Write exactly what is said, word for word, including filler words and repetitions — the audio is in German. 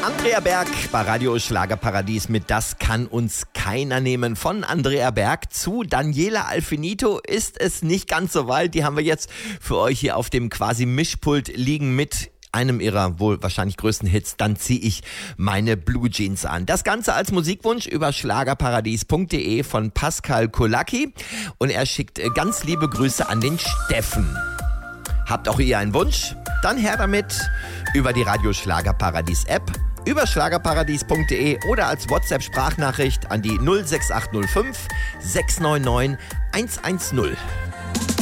Andrea Berg bei Radio Schlagerparadies mit Das kann uns keiner nehmen. Von Andrea Berg zu Daniela Alfinito ist es nicht ganz so weit. Die haben wir jetzt für euch hier auf dem quasi Mischpult liegen mit einem ihrer wohl wahrscheinlich größten Hits. Dann ziehe ich meine Blue Jeans an. Das Ganze als Musikwunsch über schlagerparadies punkt de von Pascal Kolacki. Und er schickt ganz liebe Grüße an den Steffen. Habt auch ihr einen Wunsch? Dann her damit über die Radio Schlagerparadies App, über schlagerparadies punkt de oder als WhatsApp-Sprachnachricht an die null sechs acht null fünf sechs neun neun eins eins null.